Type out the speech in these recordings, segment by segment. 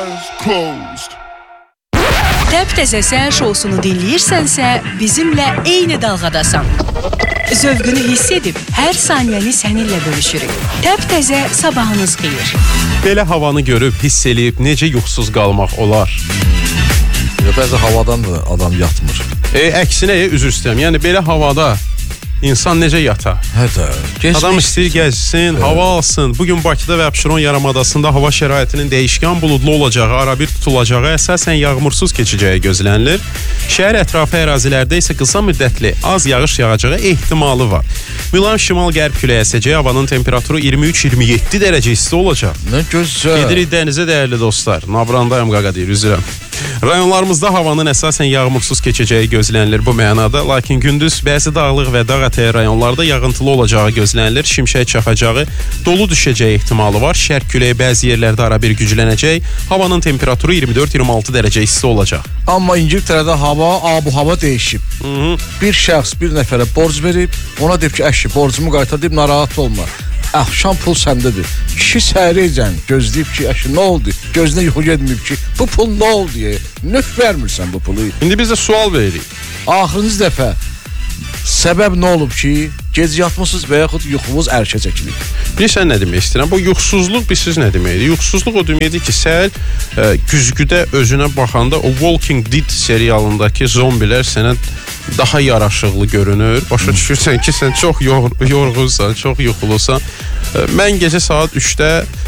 eyes closed. Təptəzə səhər şousunu dinləyirsənsə, bizimlə eyni dalğadasan. Zövqünü hiss edib, hər saniyəni səninlə bölüşürük. Təptəzə sabahınız xeyir. Belə havanı görüb, hiss eləyib, necə yuxusuz qalmaq olar? Bəzi havadan da adam yatmır. Əksinə, üzr istəyirəm. Yəni, belə havada insan necə yatar? Adam istəyir gəzsin, hava alsın. Bugün Bakıda və Abşeron yarımadasında hava şəraitinin dəyişkən buludlu olacağı, arabir tutulacağı, əsasən yağmursuz keçəcəyi gözlənilir. Şəhər ətrafı ərazilərdə isə qısa müddətli az yağış yağacağı ehtimalı var. Mülayim şimal-qərb küləyi əsəcək, havanın temperaturu 23-27 dərəcə isti olacaq. Nə gözəl. Gedirik dənizə, dəyərli dostlar. Nabrandayım qaqa deyir, üzrəm. Rayonlarımızda havanın əsasən yağmursuz keçəcəyi gözlənilir bu mənada, lakin gündüz bəzi dağlıq və dağ ətəyi rayonlarda yağıntılı olacağı gözlənilir, şimşək çaxacağı, dolu düşəcəyi ehtimalı var, şərq küləyi bəzi yerlərdə arabir güclənəcək, havanın temperaturu 24-26 dərəcə isti olacaq. Amma İngiltərədə hava dəyişib. Bir şəxs bir nəfərə borc verib, ona deyib ki, əşi, borcumu qaytar deyib, narahat olma. Axşam pul səndədir. Kişi səhərəcən gözləyib ki, əşi, nə oldu? Gözünə yuxu getməyib ki, bu pul nə oldu? Növ vermirsən bu pulu. İndi biz də sual veririk. Axırıncı dəfə səbəb nə olub ki, gec yatmısınız və yaxud yuxumuz ərkə çəkilib? Bilirsən nə demək istəyirəm? Bu yuxusuzluq bilsiz nə deməkdir? Yuxusuzluq o deməkdir ki, səhər güzgüdə özünə baxanda o Walking Dead serialındakı zombilər sənə daha yaraşıqlı görünür. Başa düşürsən ki, sən çox yorğunsan, çox yuxulusan. Mən gecə saat 3-də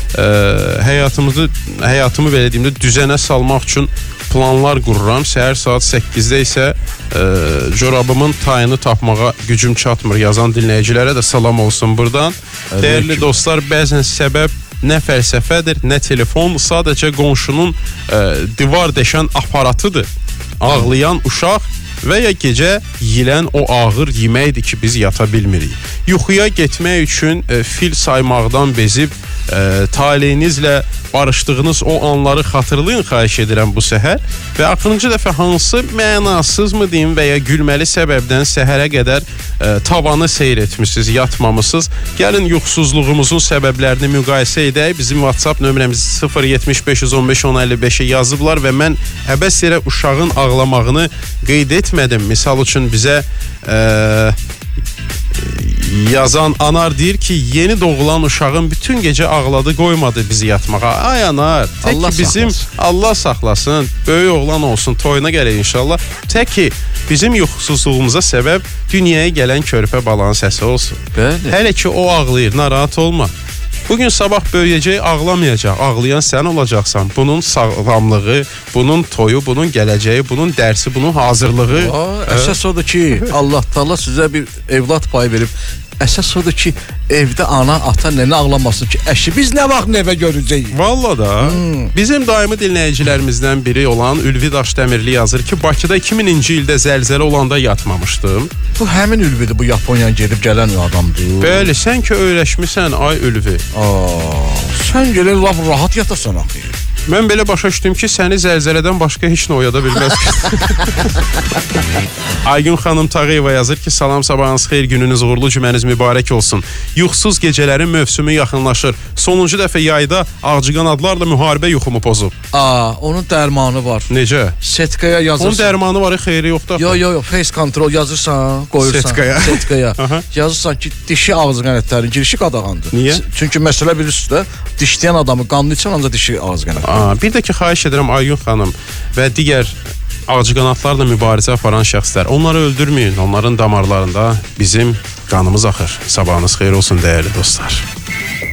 həyatımı belə deyim də düzənə salmaq üçün planlar qururam. Səhər saat 8-də isə corabımın tayını tapmağa gücüm çatmır. Yazan dinləyicilərə də salam olsun buradan. Dəyərli dostlar, bəzən səbəb nə fəlsəfədir, nə telefon, sadəcə qonşunun divar deşən aparatıdır. Ağlayan uşaq və ya gecə yilən o ağır yeməkdir ki, biz yata bilmirik. Yuxuya getmək üçün fil saymaqdan bezib taleyinizlə barışdığınız o anları xatırlayın, xahiş edirəm bu səhər. Və axırıncı dəfə hansı mənasız mı deyim və ya gülməli səbəbdən səhərə qədər tavanı seyr etmişsiniz, yatmamışsınız. Gəlin yuxusuzluğumuzun səbəblərini müqayisə edək. Bizim WhatsApp nömrəmiz 075-15-1055-ə yazıblar və mən əbəs yerə uşağın ağlamağını qeyd etmədim. Misal üçün bizə yazan Anar deyir ki, yeni doğulan uşağın bütün gecə ağladı, qoymadı bizi yatmağa. Ay Anar, tək ki bizim Allah saxlasın, böyük oğlan olsun, toyuna gələk inşallah. Tək ki bizim yuxusuzluğumuza səbəb dünyaya gələn körpə balanın səsi olsun. Bəli. Hələ ki o ağlayır, narahat olma. Bugün sabah böyüyəcək, ağlamayacaq. Ağlayan sən olacaqsan. Bunun sağlamlığı, bunun toyu, bunun gələcəyi, bunun dərsi, bunun hazırlığı. Əsas odur ki, Allah Taala sizə bir evlad payı verib. Əsas odur ki, evdə ana, ata, nənə ağlamasın ki, əşi, biz nə vaxt nəvə görəcəyik? Vallahi da, bizim daimi dinləyicilərimizdən biri olan Ülvi Daşdəmirli yazır ki, Bakıda 2000-ci ildə zəlzələ olanda yatmamışdım. Bu həmin Ülvidir, bu Yaponiyan gedib gələn adamdır. Bəli, sən ki öyrəşmisən, ay Ülvi. Sən gələn laf rahat yatasan axı. Mən belə başa düşdüm ki, səni zəlzələdən başqa heç nə oyada bilməz. Aygün xanım Tağıyeva yazır ki, salam, sabahınız xeyir, gününüz uğurlu, cüməniz mübarək olsun. Yuxusuz gecələrin mövsümü yaxınlaşır. Sonuncu dəfə yayda ağcıqanadlarla müharibə yuxumu pozub. Onun dərmanı var. Necə? Setkaya yazırsan. Onun dərmanı var, xeyri yoxdur. Yo, face control yazırsan, qoyursan. Setkaya. Yazırsan ki, dişi ağcıqanadların girişi qadağandır. Niyə? Çünki məsələ bilirsiniz də, dişləyən adamı qanlı içən ancaq dişi ağcıqanad. Bir də ki, xahiş edirəm Aygün xanım və digər ağcıqanadlarla mübarizə aparan şəxslər, onları öldürməyin, onların damarlarında bizim qanımız axır. Sabahınız xeyir olsun, dəyərli dostlar.